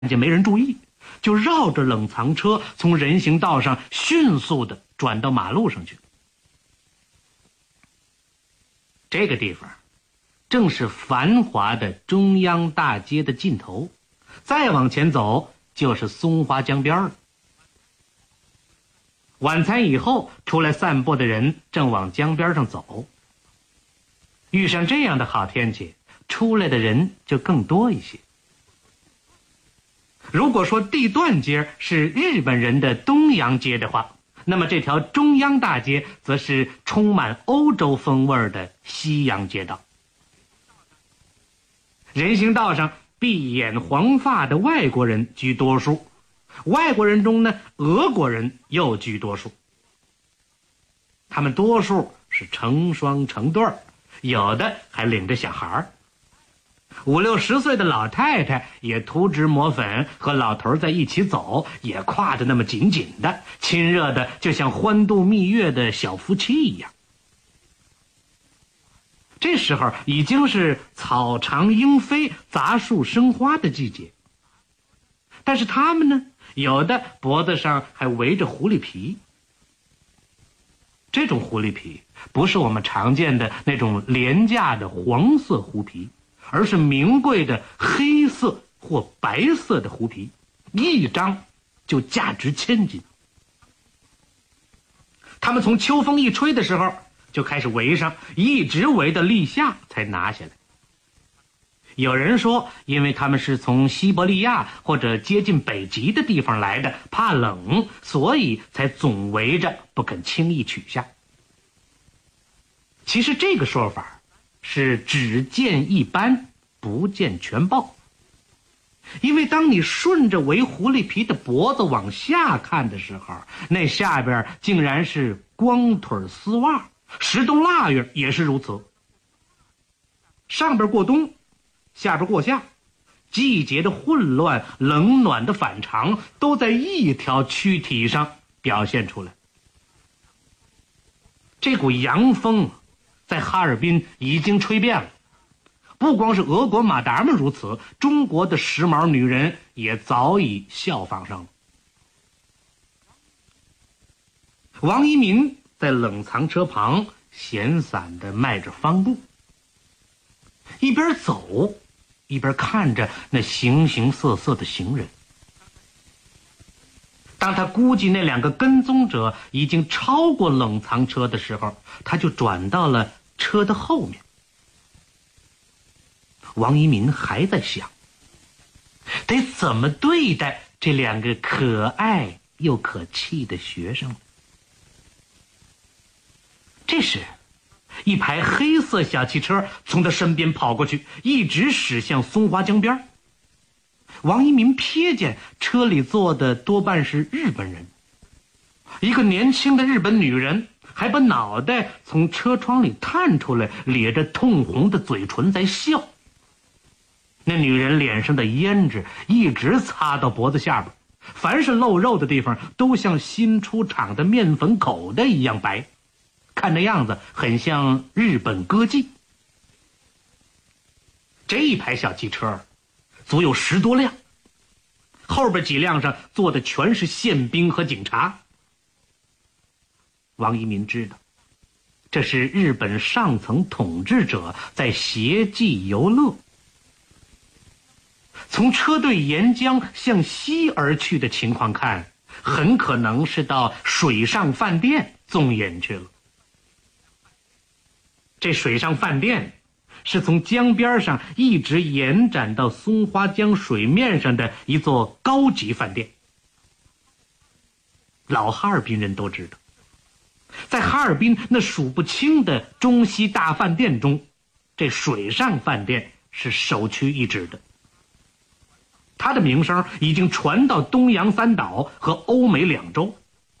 见没人注意，就绕着冷藏车从人行道上迅速地转到马路上去。这个地方正是繁华的中央大街的尽头，再往前走就是松花江边了。晚餐以后出来散步的人正往江边上走，遇上这样的好天气，出来的人就更多一些。如果说地段街是日本人的东洋街的话，那么这条中央大街则是充满欧洲风味的西洋街道。人行道上碧眼黄发的外国人居多数，外国人中呢，俄国人又居多数。他们多数是成双成对，有的还领着小孩，50、60岁的老太太也涂脂抹粉，和老头在一起走，也挎着那么紧紧的，亲热的就像欢度蜜月的小夫妻一样。这时候已经是草长莺飞、杂树生花的季节，但是他们呢，有的脖子上还围着狐狸皮。这种狐狸皮不是我们常见的那种廉价的黄色狐皮，而是名贵的黑色或白色的狐皮，一张就价值1000金。他们从秋风一吹的时候就开始围上，一直围到立夏才拿下来。有人说，因为他们是从西伯利亚或者接近北极的地方来的，怕冷，所以才总围着不肯轻易取下。其实这个说法是只见一斑，不见全豹。因为当你顺着围狐狸皮的脖子往下看的时候，那下边竟然是光腿丝袜，十冬腊月也是如此。上边过冬，下边过夏，季节的混乱、冷暖的反常都在一条躯体上表现出来。这股洋风在哈尔滨已经吹遍了，不光是俄国马达们如此，中国的时髦女人也早已效仿上了。王一民在冷藏车旁闲散地迈着方步，一边走一边看着那形形色色的行人。当他估计那2个跟踪者已经超过冷藏车的时候，他就转到了车的后面。王一民还在想，得怎么对待这2个可爱又可气的学生。这时一排黑色小汽车从他身边跑过去，一直驶向松花江边。王一民瞥见车里坐的多半是日本人，一个年轻的日本女人还把脑袋从车窗里探出来，咧着通红的嘴唇在笑。那女人脸上的胭脂一直擦到脖子下边，凡是露肉的地方都像新出厂的面粉口的一样白，看那样子很像日本歌妓。这一排小汽车足有10多辆，后边几辆上坐的全是宪兵和警察。王一民知道，这是日本上层统治者在携妓游乐。从车队沿江向西而去的情况看，很可能是到水上饭店纵饮去了。这水上饭店是从江边上一直延展到松花江水面上的一座高级饭店。老哈尔滨人都知道，在哈尔滨那数不清的中西大饭店中，这水上饭店是首屈一指的。它的名声已经传到东洋3岛和欧美2洲。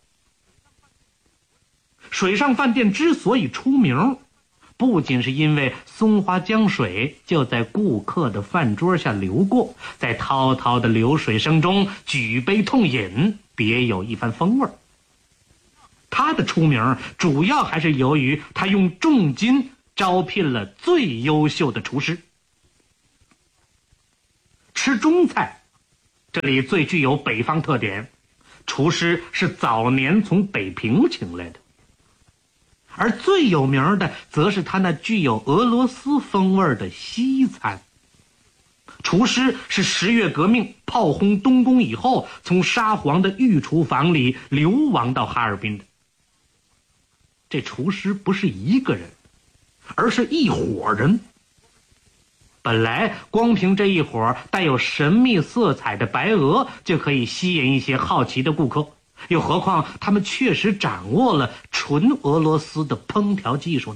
水上饭店之所以出名，不仅是因为松花江水就在顾客的饭桌下流过，在滔滔的流水声中举杯痛饮，别有一番风味。它的出名主要还是由于他用重金招聘了最优秀的厨师。吃中菜这里最具有北方特点，厨师是早年从北平请来的。而最有名的则是他那具有俄罗斯风味的西餐。厨师是10月革命炮轰东宫以后，从沙皇的御厨房里流亡到哈尔滨的。这厨师不是一个人，而是一伙人。本来光凭这一伙带有神秘色彩的白鹅就可以吸引一些好奇的顾客，又何况他们确实掌握了纯俄罗斯的烹调技术呢？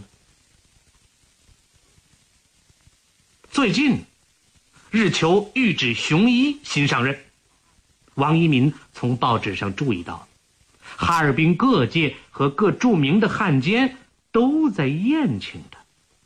最近日求御制雄一新上任，王一民从报纸上注意到，哈尔滨各界和各著名的汉奸都在宴请他。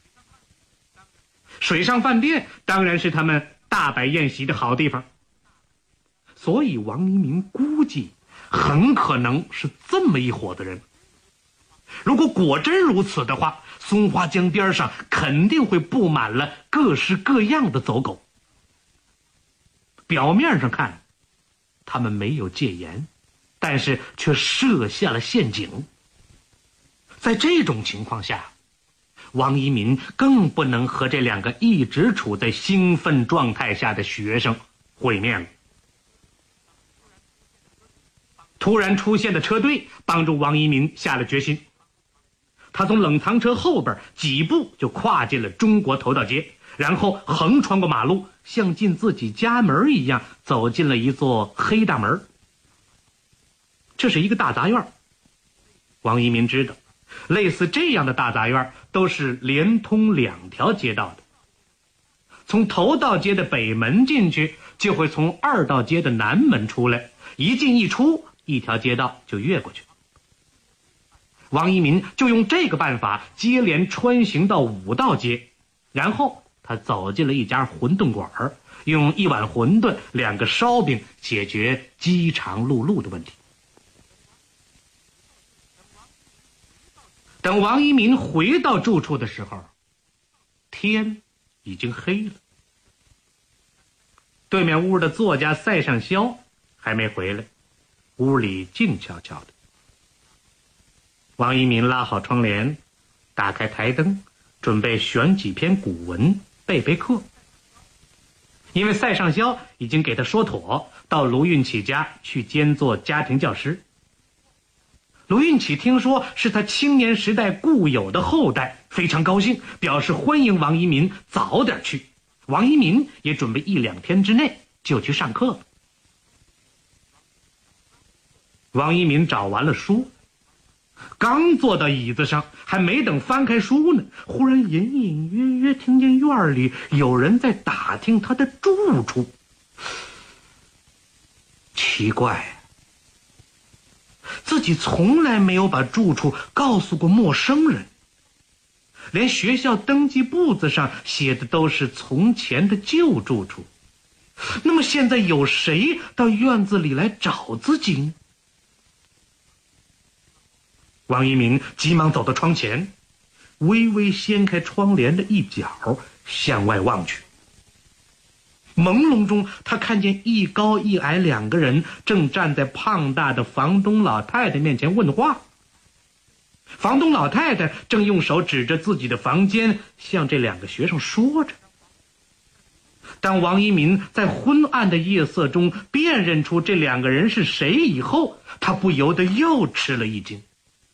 水上饭店当然是他们大摆宴席的好地方，所以王一民估计很可能是这么一伙的人。如果果真如此的话，松花江边上肯定会布满了各式各样的走狗。表面上看，他们没有戒严，但是却设下了陷阱。在这种情况下，王一民更不能和这两个一直处在兴奋状态下的学生会面了。突然出现的车队帮助王一民下了决心，他从冷藏车后边几步就跨进了中国头道街，然后横穿过马路，像进自己家门一样走进了一座黑大门。这是一个大杂院，王一民知道类似这样的大杂院都是连通2条街道的，从头道街的北门进去，就会从2道街的南门出来，一进一出1条街道就越过去。王一民就用这个办法接连穿行到5道街，然后他走进了一家馄饨馆，用1碗馄饨2个烧饼解决饥肠辘辘的问题。等王一民回到住处的时候，天已经黑了。对面屋的作家赛上霄还没回来，屋里静悄悄的。王一民拉好窗帘，打开台灯，准备选几篇古文备备课。因为赛上霄已经给他说妥，到卢运起家去兼做家庭教师。卢运起听说是他青年时代故友的后代，非常高兴，表示欢迎王一民早点去。王一民也准备1-2天之内就去上课了。王一民找完了书，刚坐到椅子上，还没等翻开书呢，忽然隐隐约约听见院里有人在打听他的住处。奇怪，自己从来没有把住处告诉过陌生人，连学校登记簿子上写的都是从前的旧住处。那么现在有谁到院子里来找自己呢？王一民急忙走到窗前，微微掀开窗帘的一角，向外望去。朦胧中，他看见一高一矮2个人正站在胖大的房东老太太面前问话。房东老太太正用手指着自己的房间，向这2个学生说着。当王一民在昏暗的夜色中辨认出这2个人是谁以后，他不由得又吃了一惊。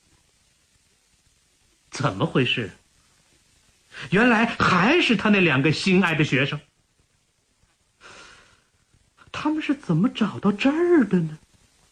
怎么回事？原来还是他那2个心爱的学生。他们是怎么找到这儿的呢？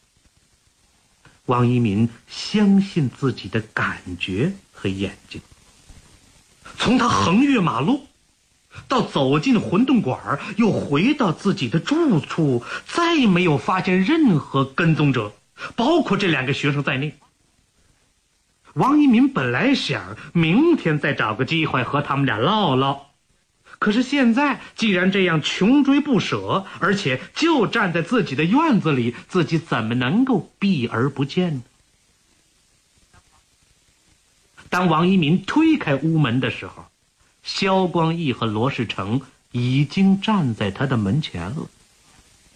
王一民相信自己的感觉和眼睛。从他横越马路，到走进馄饨馆，又回到自己的住处，再没有发现任何跟踪者，包括这2个学生在内。王一民本来想明天再找个机会和他们俩唠唠，可是现在既然这样穷追不舍，而且就站在自己的院子里，自己怎么能够避而不见呢？当王一民推开屋门的时候，萧光义和罗世成已经站在他的门前了。